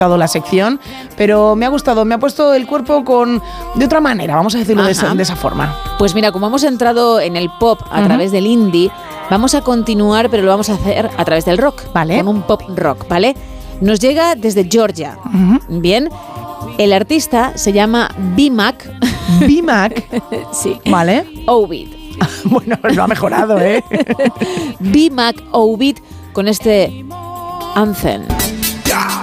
la sección, pero me ha gustado, me ha puesto el cuerpo de otra manera, vamos a decirlo de esa forma. Pues mira, como hemos entrado en el pop a través del indie, vamos a continuar, pero lo vamos a hacer a través del rock, ¿vale? Con un pop rock, ¿vale? Nos llega desde Georgia, ¿bien? El artista se llama B-Mac. B-Mac. Sí. Vale. Ovid. Bueno, lo ha mejorado, ¿eh? B-Mac Ovid con este Anthem.